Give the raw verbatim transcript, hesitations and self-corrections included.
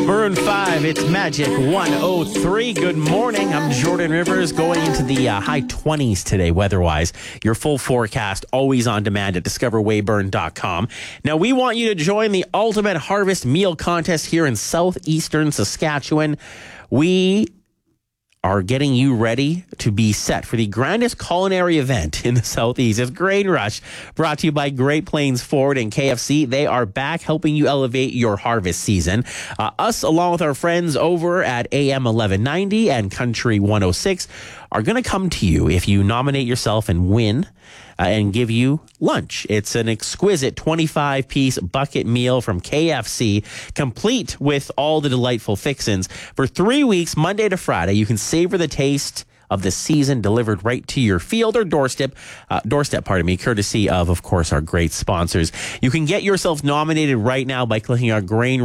Maroon five, it's Magic one oh three. Good morning. I'm Jordan Rivers, going into the uh, high twenties today weather-wise. Your full forecast always on demand at discover weyburn dot com. Now, we want you to join the Ultimate Harvest Meal Contest here in southeastern Saskatchewan. We are getting you ready to be set for the grandest culinary event in the Southeast. It's Grain Rush, brought to you by Great Plains Ford and K F C. They are back helping you elevate your harvest season. Uh, us, along with our friends over at A M eleven ninety and Country one oh six, are going to come to you if you nominate yourself and win uh, and give you lunch. It's an exquisite twenty-five piece bucket meal from K F C, complete with all the delightful fixins. For three weeks, Monday to Friday, you can savor the taste of the season delivered right to your field or doorstep, uh, doorstep, pardon me, courtesy of, of course, our great sponsors. You can get yourself nominated right now by clicking our Grain